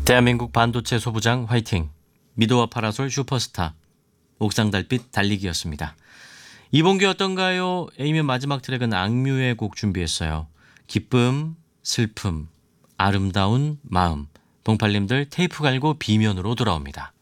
대한민국 반도체 소부장 화이팅! 미도와 파라솔 슈퍼스타 옥상 달빛 달리기였습니다. 이봉규 어떤가요? A면 마지막 트랙은 악뮤의 곡 준비했어요. 기쁨, 슬픔, 아름다운 마음. 봉팔님들 테이프 갈고 B면으로 돌아옵니다.